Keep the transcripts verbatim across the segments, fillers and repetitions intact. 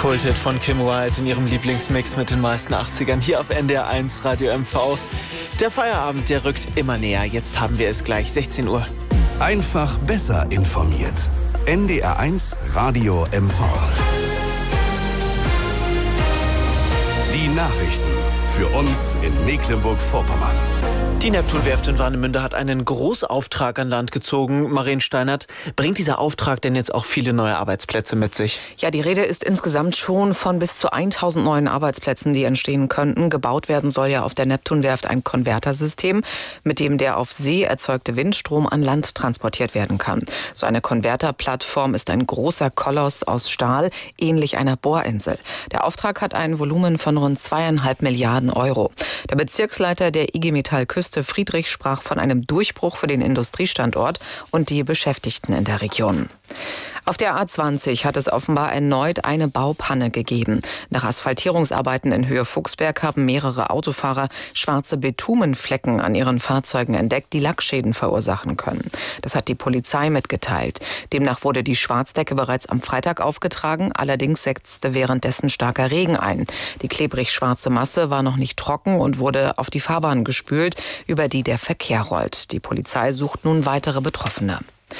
Kulthit von Kim Wilde in ihrem Lieblingsmix mit den meisten achtzigern hier auf N D R eins Radio M V. Der Feierabend, der rückt immer näher. Jetzt haben wir es gleich, sechzehn Uhr. Einfach besser informiert. N D R eins Radio M V. Die Nachrichten für uns in Mecklenburg-Vorpommern. Die Neptunwerft in Warnemünde hat einen Großauftrag an Land gezogen. Maren Steinert, bringt dieser Auftrag denn jetzt auch viele neue Arbeitsplätze mit sich? Ja, die Rede ist insgesamt schon von bis zu tausend neuen Arbeitsplätzen, die entstehen könnten. Gebaut werden soll ja auf der Neptunwerft ein Konvertersystem, mit dem der auf See erzeugte Windstrom an Land transportiert werden kann. So eine Konverterplattform ist ein großer Koloss aus Stahl, ähnlich einer Bohrinsel. Der Auftrag hat ein Volumen von rund zweieinhalb Milliarden Euro. Der Bezirksleiter der I G Metall Küste Friedrich sprach von einem Durchbruch für den Industriestandort und die Beschäftigten in der Region. Auf der A zwanzig hat es offenbar erneut eine Baupanne gegeben. Nach Asphaltierungsarbeiten in Höhe Fuchsberg haben mehrere Autofahrer schwarze Bitumenflecken an ihren Fahrzeugen entdeckt, die Lackschäden verursachen können. Das hat die Polizei mitgeteilt. Demnach wurde die Schwarzdecke bereits am Freitag aufgetragen, allerdings setzte währenddessen starker Regen ein. Die klebrig schwarze Masse war noch nicht trocken und wurde auf die Fahrbahn gespült, über die der Verkehr rollt. Die Polizei sucht nun weitere Betroffene.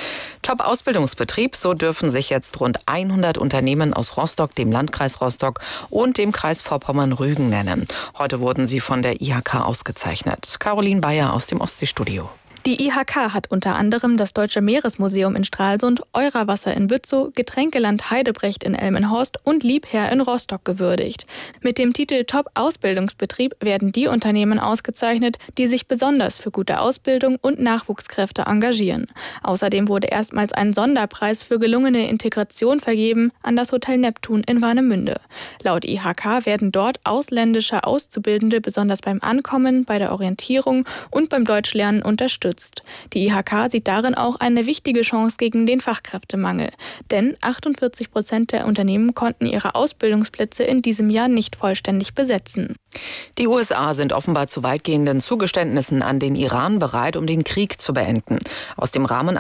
Top-Ausbildungsbetrieb, so dürfen sich jetzt rund hundert Unternehmen aus Rostock, dem Landkreis Rostock und dem Kreis Vorpommern-Rügen nennen. Heute wurden sie von der I H K ausgezeichnet. Caroline Bayer aus dem Ostseestudio. Die I H K hat unter anderem das Deutsche Meeresmuseum in Stralsund, Euraswasser in Bützow, Getränkeland Heidebrecht in Elmenhorst und Liebherr in Rostock gewürdigt. Mit dem Titel Top-Ausbildungsbetrieb werden die Unternehmen ausgezeichnet, die sich besonders für gute Ausbildung und Nachwuchskräfte engagieren. Außerdem wurde erstmals ein Sonderpreis für gelungene Integration vergeben an das Hotel Neptun in Warnemünde. Laut I H K werden dort ausländische Auszubildende besonders beim Ankommen, bei der Orientierung und beim Deutschlernen unterstützt. Die I H K sieht darin auch eine wichtige Chance gegen den Fachkräftemangel. Denn achtundvierzig Prozent der Unternehmen konnten ihre Ausbildungsplätze in diesem Jahr nicht vollständig besetzen. Die U S A sind offenbar zu weitgehenden Zugeständnissen an den Iran bereit, um den Krieg zu beenden. Aus dem Rahmenabkommen